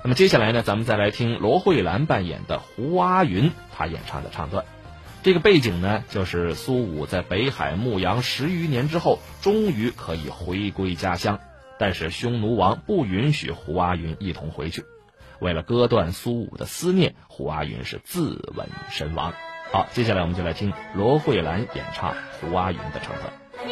那么接下来呢，咱们再来听罗慧兰扮演的胡阿云她演唱的唱段。这个背景呢，就是苏武在北海牧羊10余年之后，终于可以回归家乡，但是匈奴王不允许胡阿云一同回去。为了割断苏武的思念，胡阿云是自刎身亡。好，接下来我们就来听罗慧兰演唱胡阿云的唱段。